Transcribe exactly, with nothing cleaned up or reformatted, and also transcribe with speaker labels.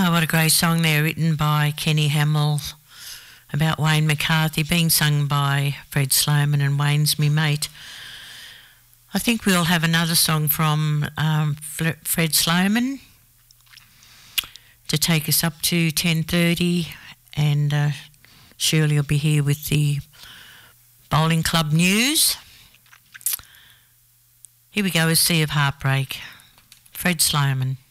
Speaker 1: Oh, what a great song there, written by Kenny Hamill about Wayne McCarthy, being sung by Fred Sloman, and Wayne's me mate. I think we'll have another song from um, Fred Sloman to take us up to ten thirty, and uh, Shirley will be here with the Bowling Club news. Here we go, A Sea of Heartbreak, Fred Sloman.